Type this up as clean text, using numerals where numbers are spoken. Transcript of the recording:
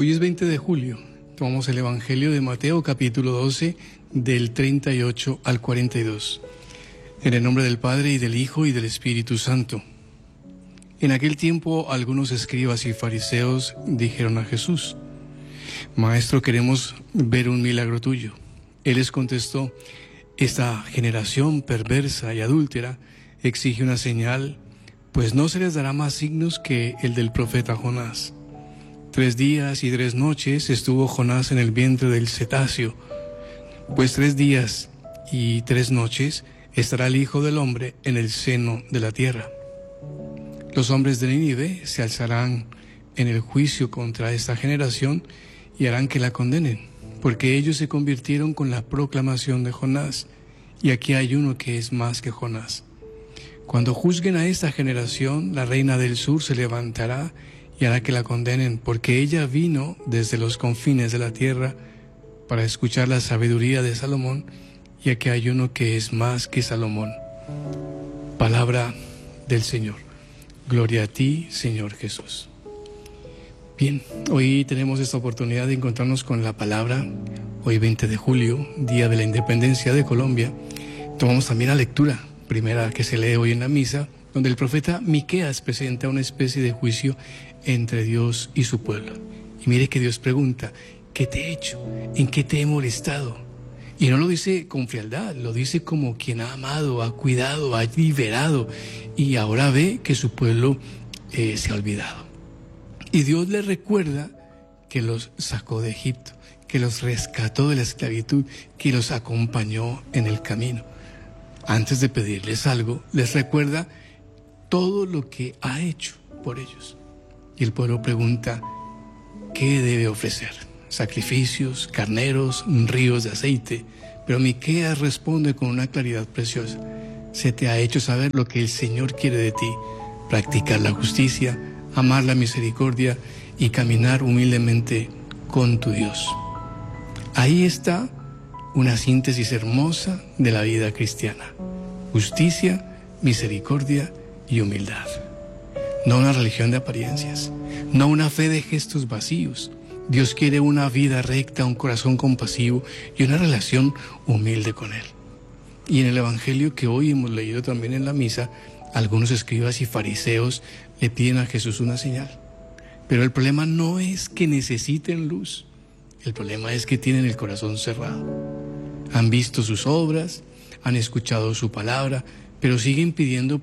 Hoy es 20 de julio. Tomamos el Evangelio de Mateo, capítulo 12, del 38 al 42. En el nombre del Padre, y del Hijo, y del Espíritu Santo. En aquel tiempo, algunos escribas y fariseos dijeron a Jesús: Maestro, queremos ver un milagro tuyo. Él les contestó: Esta generación perversa y adúltera exige una señal, pues no se les dará más signos que el del profeta Jonás. 3 días y 3 noches estuvo Jonás en el vientre del cetáceo, pues 3 días y 3 noches estará el Hijo del Hombre en el seno de la tierra. Los hombres de Nínive se alzarán en el juicio contra esta generación y harán que la condenen, porque ellos se convirtieron con la proclamación de Jonás, y aquí hay uno que es más que Jonás. Cuando juzguen a esta generación, la reina del sur se levantará y hará que la condenen, porque ella vino desde los confines de la tierra para escuchar la sabiduría de Salomón, y aquí hay uno que es más que Salomón. Palabra del Señor. Gloria a ti, Señor Jesús. Bien, hoy tenemos esta oportunidad de encontrarnos con la palabra. Hoy 20 de julio, Día de la Independencia de Colombia. Tomamos también la lectura primera que se lee hoy en la misa, donde el profeta Miqueas presenta una especie de juicio entre Dios y su pueblo. Y mire que Dios pregunta: ¿qué te he hecho? ¿En qué te he molestado? Y no lo dice con frialdad, lo dice como quien ha amado, ha cuidado, ha liberado, y ahora ve que su pueblo se ha olvidado. Y Dios le recuerda que los sacó de Egipto, que los rescató de la esclavitud, que los acompañó en el camino. Antes de pedirles algo, les recuerda todo lo que ha hecho por ellos. Y el pueblo pregunta: ¿qué debe ofrecer? Sacrificios, carneros, ríos de aceite. Pero Miqueas responde con una claridad preciosa: se te ha hecho saber lo que el Señor quiere de ti: practicar la justicia, amar la misericordia y caminar humildemente con tu Dios. Ahí está una síntesis hermosa de la vida cristiana: justicia, misericordia y humildad. No una religión de apariencias, no una fe de gestos vacíos. Dios quiere una vida recta, un corazón compasivo y una relación humilde con Él. Y en el Evangelio que hoy hemos leído también en la misa, algunos escribas y fariseos le piden a Jesús una señal. Pero el problema no es que necesiten luz, el problema es que tienen el corazón cerrado. Han visto sus obras, han escuchado su palabra, pero siguen pidiendo